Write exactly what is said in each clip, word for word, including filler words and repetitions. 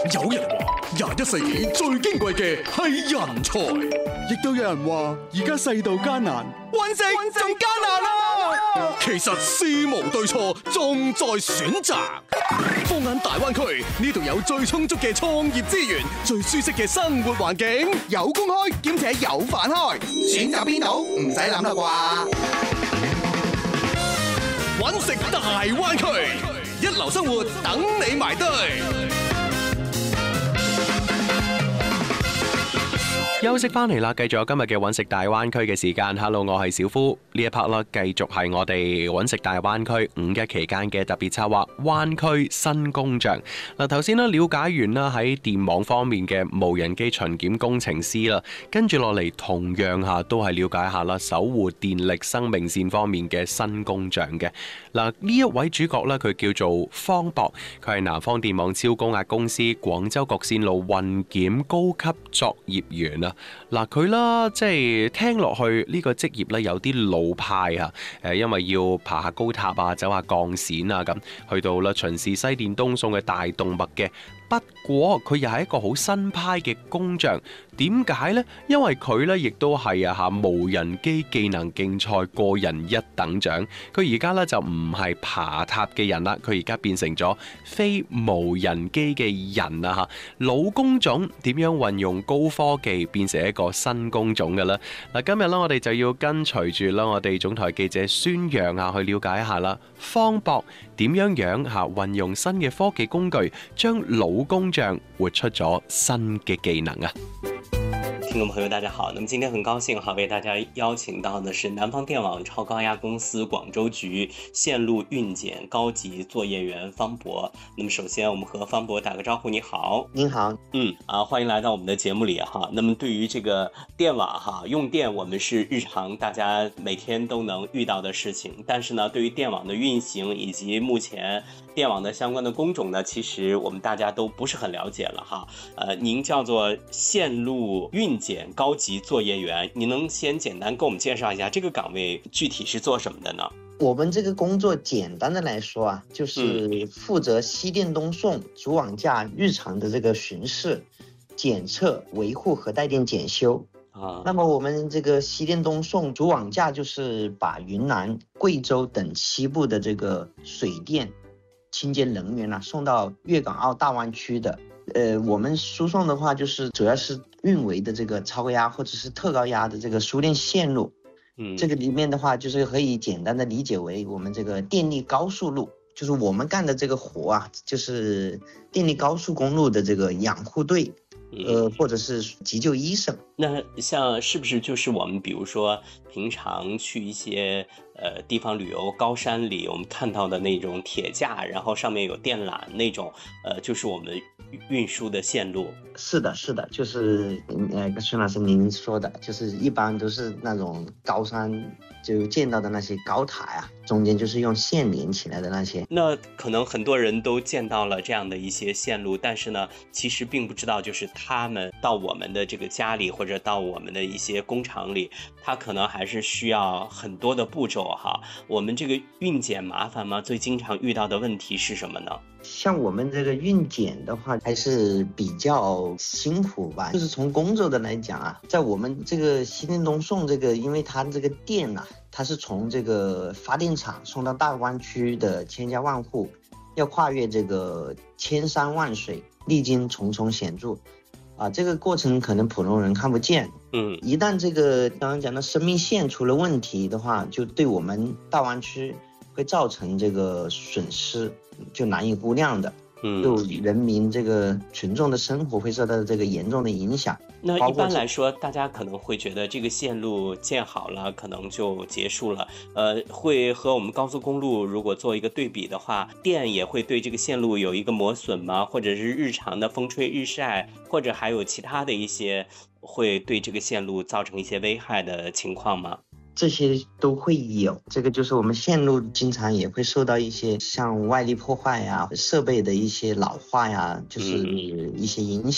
有人話廿一世紀最矜貴嘅係人才， 亦都有人話而家世道艱難，揾食仲艱難啊！ 其實事無對錯，重在選擇。放眼大灣區，呢度有最充足嘅創業資源，最舒適嘅生活環境， 有工開兼且有飯開，選擇邊度唔使諗啦啩？ 揾食大灣區，一流生活等你埋堆。 休息翻嚟啦，繼續有今日嘅揾食大灣區嘅時間。Hello， 我係小夫。呢一 part 啦，繼續係我哋揾食大灣區五一期間嘅特別策劃灣區新工匠。嗱，頭先咧了解完啦喺電網方面嘅無人機巡檢工程師啦，跟住落嚟同樣下都係了解下啦守護電力生命線方面嘅新工匠嘅。嗱，呢一位主角咧，佢叫做方博，佢係南方電網超高壓公司廣州各線路運檢高級作業員啊。嗱，佢啦，即係聽落去呢個職業咧有啲老派啊，誒，因為要爬下高塔啊，走下鋼線啊，咁去到啦巡視西電東送嘅大動脈嘅。不過佢又係一個好新派嘅工匠，點解呢？因為佢咧亦都係啊嚇無人機技能競賽個人一等獎。佢而家咧就唔係爬塔嘅人啦，佢而家變成咗非無人機嘅人啊嚇。老工種點樣運用高科技變成一個新工種嘅咧？嗱，今日咧我哋就要跟隨住啦我哋總台記者孫陽啊去了解一下啦，方博點樣樣嚇運用新嘅科技工具，將老工匠活出咗新嘅技能啊！ 听众朋友大家好，那么今天很高兴哈为大家邀请到的是南方电网超高压公司广州局线路运检高级作业员方博。那么首先我们和方博打个招呼，你好。 您好。 嗯啊，欢迎来到我们的节目里哈。那么对于这个电网哈，用电我们是日常大家每天都能遇到的事情，但是呢对于电网的运行以及目前电网的相关的工种呢，其实我们大家都不是很了解了哈。呃，您叫做线路运检高级作业员，您能先简单给我们介绍一下这个岗位具体是做什么的呢？ 我们这个工作简单的来说啊，就是负责西电东送主网架日常的这个巡视、检测、维护和带电检修。啊，那么我们这个西电东送主网架就是把云南、贵州等西部的这个水电清洁能源啊送到粤港澳大湾区的。呃，我们输送的话，就是主要是运维的这个超高压或者是特高压的这个输电线路。嗯，这个里面的话，就是可以简单的理解为我们这个电力高速路，就是我们干的这个活啊，就是电力高速公路的这个养护队。呃，或者是急救医生。 那像是不是就是我们比如说平常去一些呃地方旅游，高山里我们看到的那种铁架，然后上面有电缆那种，呃，就是我们运输的线路。 是的，是的，就是呃孙老师您说的，就是一般都是那种高山就见到的那些高塔呀、啊，中间就是用线连起来的那些。 那可能很多人都见到了这样的一些线路，但是呢，其实并不知道，就是他们到我们的这个家里或者到我们的一些工厂里，它可能还是需要很多的步骤哈。我们这个运检麻烦吗？最经常遇到的问题是什么呢？ 像我们这个运检的话，还是比较辛苦吧。就是从工作的来讲啊，在我们这个西电东送这个，因为它这个电啊，它是从这个发电厂送到大湾区的千家万户，要跨越这个千山万水，历经重重险阻。啊，这个过程可能普通人看不见，嗯，一旦这个刚刚讲的生命线出了问题的话，就对我们大湾区会造成这个损失，就难以估量的。嗯，就人民这个群众的生活会受到这个严重的影响。 那一般来说，大家可能会觉得这个线路建好了，可能就结束了。呃，会和我们高速公路如果做一个对比的话，电也会对这个线路有一个磨损吗？或者是日常的风吹日晒，或者还有其他的一些会对这个线路造成一些危害的情况吗？ 这些都会有，这个就是我们线路经常也会受到一些像外力破坏呀、设备的一些老化呀，就是一些影响。嗯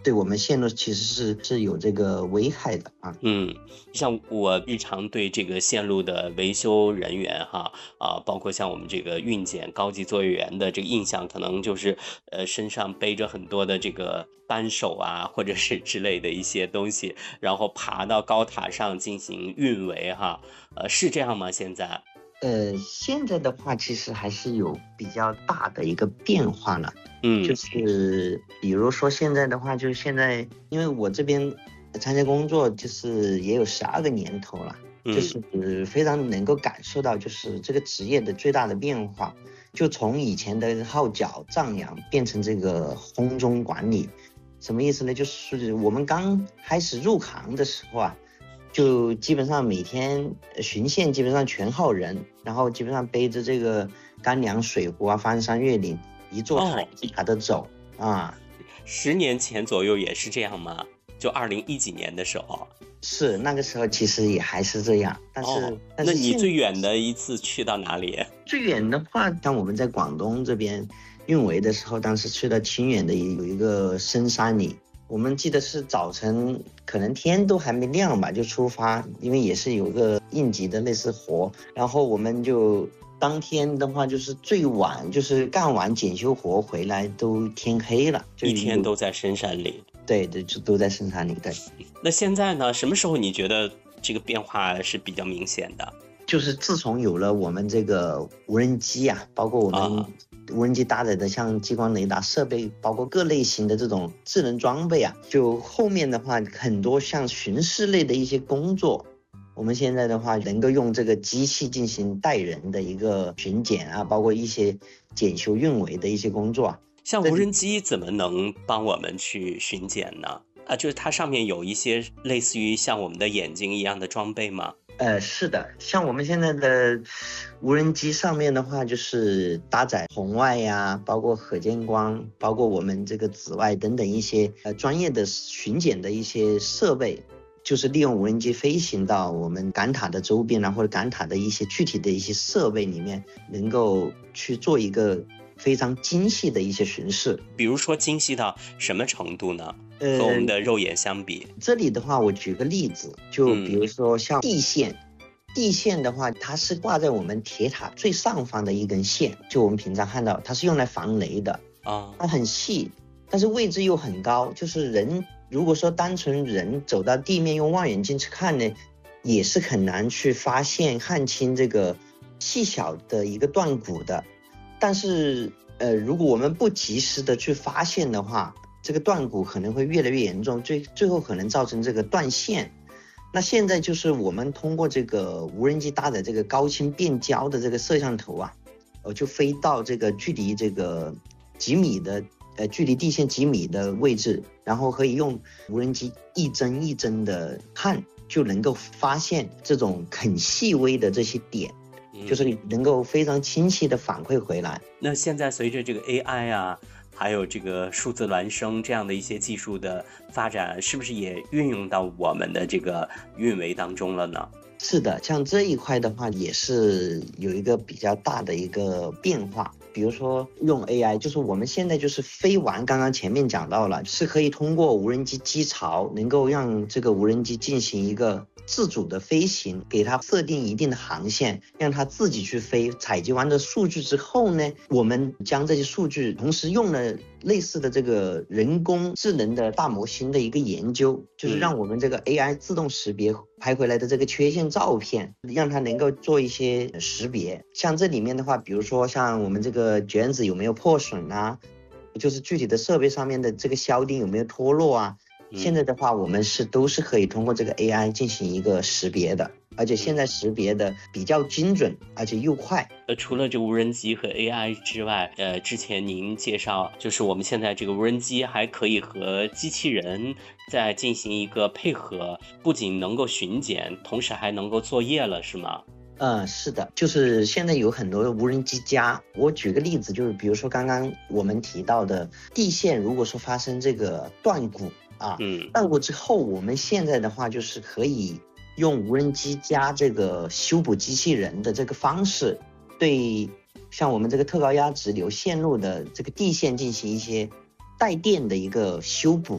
对我们线路其实是是有这个危害的啊。 嗯，像我日常对这个线路的维修人员哈啊，包括像我们这个运检高级作业员的这个印象，可能就是呃身上背着很多的这个扳手啊，或者是之类的一些东西，然后爬到高塔上进行运维哈，呃，是这样吗？现在？ 呃，现在的话其实还是有比较大的一个变化了， 嗯， 就是比如说现在的话，就是现在因为我这边参加工作就是也有十二个年头了，嗯、就是非常能够感受到就是这个职业的最大的变化，就从以前的号角丈量变成这个轰中管理，什么意思呢？就是我们刚开始入行的时候啊。就基本上每天巡线基本上全靠人，然后基本上背着这个干粮、水壶啊，翻山越岭，一座塔一塔的走、哦、啊。 十年前左右也是这样吗？就二零一几年的时候？ 是那个时候其实也还是这样，但是、哦、但是那你最远的一次去到哪里？ 最远的话，像我们在广东这边运维的时候，当时去到清远的有一个深山里。我们记得是早晨，可能天都还没亮吧，就出发，因为也是有个应急的类似活，然后我们就当天的话就是最晚，就是干完检修活回来都天黑了， 一天都在深山里。 对对，就都在深山里。对。 那现在呢？什么时候你觉得这个变化是比较明显的？ 就是自从有了我们这个无人机啊，包括我们无人机搭载的像激光雷达设备，包括各类型的这种智能装备啊，就后面的话很多像巡视类的一些工作，我们现在的话能够用这个机器进行带人的一个巡检啊，包括一些检修运维的一些工作啊。 像无人机怎么能帮我们去巡检呢？啊，就是它上面有一些类似于像我们的眼睛一样的装备吗？ 呃，是的，像我们现在的无人机上面的话，就是搭载红外呀，包括可见光，包括我们这个紫外等等一些呃专业的巡检的一些设备，就是利用无人机飞行到我们赶塔的周边啊，或者赶塔的一些具体的一些设备里面，能够去做一个非常精细的一些巡视。 比如说精细到什么程度呢？和我们的肉眼相比、 呃、这里的话我举个例子，就比如说像地线、嗯、地线的话它是挂在我们铁塔最上方的一根线，就我们平常看到它是用来防雷的啊，它很细，但是位置又很高，就是人如果说单纯人走到地面用望远镜去看呢，也是很难去发现看清这个细小的一个断骨的。但是呃，如果我们不及时的去发现的话，这个断骨可能会越来越严重，最最后可能造成这个断线。那现在就是我们通过这个无人机搭载这个高清变焦的这个摄像头啊，呃，就飞到这个距离这个几米的呃距离地线几米的位置，然后可以用无人机一帧一帧的看，就能够发现这种很细微的这些点。就是能够非常清晰的反馈回来。 那现在随着这个 A I 啊，还有这个数字孪生这样的一些技术的发展，是不是也运用到我们的这个运维当中了呢？ 是的，像这一块的话也是有一个比较大的一个变化。比如说用 A I， 就是我们现在就是飞完，刚刚前面讲到了，是可以通过无人机机槽能够让这个无人机进行一个自主的飞行，给它设定一定的航线，让它自己去飞。采集完的数据之后呢，我们将这些数据同时用了类似的这个人工智能的大模型的一个研究，就是让我们这个 A I 自动识别拍回来的这个缺陷照片，让它能够做一些识别。像这里面的话，比如说像我们这个卷子有没有破损啊，就是具体的设备上面的这个销钉有没有脱落啊，现在的话我们是都是可以通过这个 A I 进行一个识别的，而且现在识别的比较精准，而且又快。 呃，除了这无人机和 A I 之外，呃，之前您介绍就是我们现在这个无人机还可以和机器人再进行一个配合，不仅能够巡检，同时还能够作业了，是吗？ 嗯，是的，就是现在有很多的无人机家。我举个例子，就是比如说刚刚我们提到的地线，如果说发生这个断骨啊，嗯，断骨之后，我们现在的话就是可以用无人机加这个修补机器人的这个方式，对像我们这个特高压直流线路的这个地线进行一些带电的一个修补。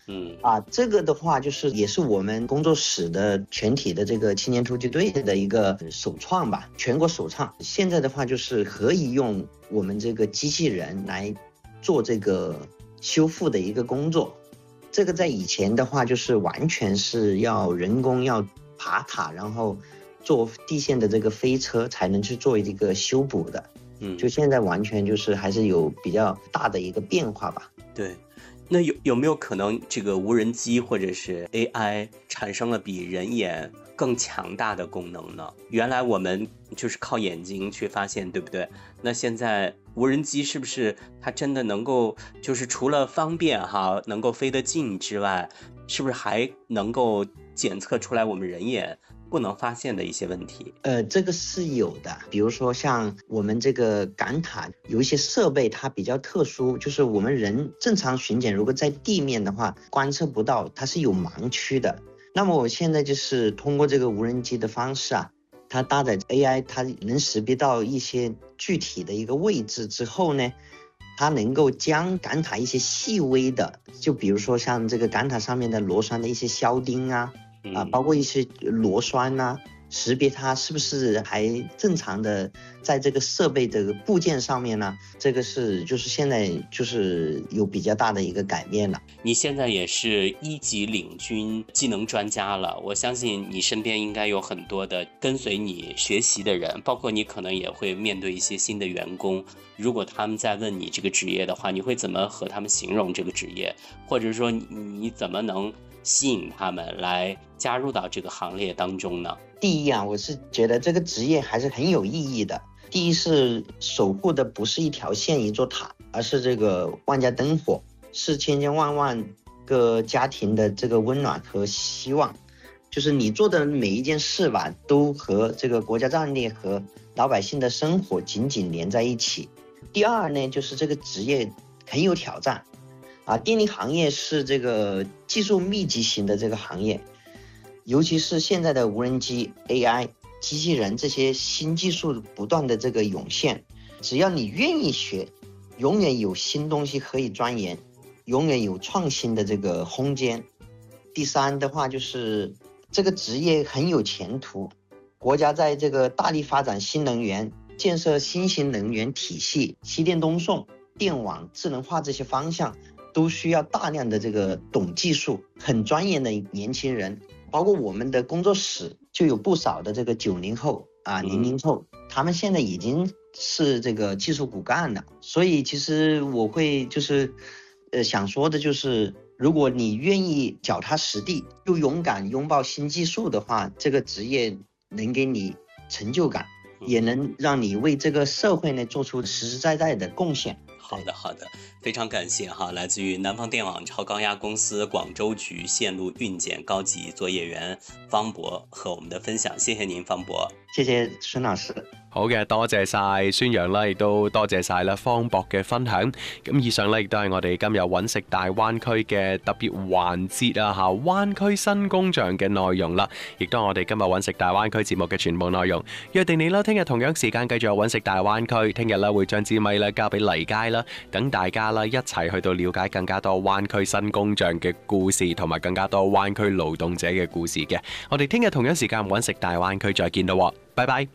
嗯啊，这个的话就是也是我们工作室的全体的这个青年突击队的一个首创吧，全国首创。现在的话就是可以用我们这个机器人来做这个修复的一个工作。这个在以前的话就是完全是要人工要爬塔，然后坐地线的这个飞车才能去做一个修补的。 嗯， 就现在完全就是还是有比较大的一个变化吧。 对。那有有没有可能这个无人机或者是 A I 产生了比人眼更强大的功能呢？原来我们就是靠眼睛去发现，对不对？那现在无人机是不是它真的能够就是除了方便哈能够飞得近之外，是不是还能够检测出来我们人眼不能发现的一些问题？ 呃，这个是有的，比如说像我们这个赶塔有一些设备它比较特殊，就是我们人正常巡检如果在地面的话观测不到，它是有盲区的。那么我现在就是通过这个无人机的方式啊，它搭载 A I， 它能识别到一些具体的一个位置之后呢，它能够将赶塔一些细微的，就比如说像这个赶塔上面的螺栓的一些销钉啊，啊，包括一些螺栓呐、啊，识别它是不是还正常的在这个设备的部件上面呢？这个是就是现在就是有比较大的一个改变了。 你现在也是一级领军技能专家了，我相信你身边应该有很多的跟随你学习的人，包括你可能也会面对一些新的员工。如果他们在问你这个职业的话，你会怎么和他们形容这个职业？或者说你你怎么能吸引他们来加入到这个行列当中呢？ 第一啊，我是觉得这个职业还是很有意义的。第一是守护的不是一条线一座塔，而是这个万家灯火，是千千万万个家庭的这个温暖和希望。就是你做的每一件事吧，都和这个国家战略和老百姓的生活紧紧连在一起。第二呢，就是这个职业很有挑战啊，电力行业是这个技术密集型的这个行业，尤其是现在的无人机、A I、机器人这些新技术不断的这个涌现，只要你愿意学，永远有新东西可以钻研，永远有创新的这个空间。第三的话就是这个职业很有前途，国家在这个大力发展新能源、建设新型能源体系、西电东送、电网、智能化这些方向，都需要大量的这个懂技术、很专业的年轻人。包括我们的工作室就有不少的这个九零后啊、零零后，他们现在已经是这个技术骨干了。所以其实我会就是呃想说的就是，如果你愿意脚踏实地，又勇敢拥抱新技术的话，这个职业能给你成就感，也能让你为这个社会呢做出实实在在的贡献。 好的好的，非常感谢哈，来自于南方电网超高压公司廣州局線路運檢高級作業員方博和我們的分享，謝謝您方博。 謝謝孫老師。 好嘅，多謝晒孫楊啦，亦都多謝晒啦方博嘅分享。咁以上咧，亦都係我哋今日揾食大灣區嘅特別環節啊嚇，灣區新工匠嘅內容啦，亦都係我哋今日揾食大灣區節目嘅全部內容。約定你啦，聽日同樣時間繼續有揾食大灣區，聽日咧會將支咪咧交俾黎佳啦，等大家啦一齊去到了解更加多灣區新工匠嘅故事，同埋更加多灣區勞動者嘅故事嘅。我哋聽日同樣時間揾食大灣區再見啦，拜拜。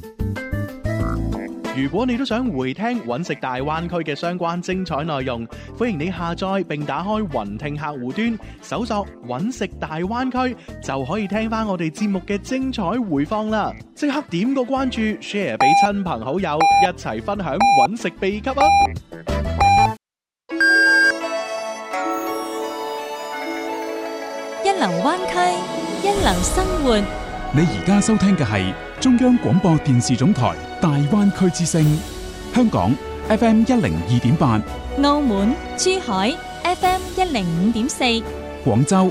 如果你都想回聽揾食大灣區嘅相關精彩內容，歡迎你下載並打開雲聽客戶端，搜索揾食大灣區，就可以聽翻我哋節目嘅精彩回放啦！即刻點個關注 ，share 俾親朋好友，一齊分享揾食秘笈啊！ 一流灣區，一流生活。 你而家收聽嘅係中央廣播電視總台大灣區之聲，香港 F M 一零二點八， 澳門、珠海 F M 一零五點四， 廣州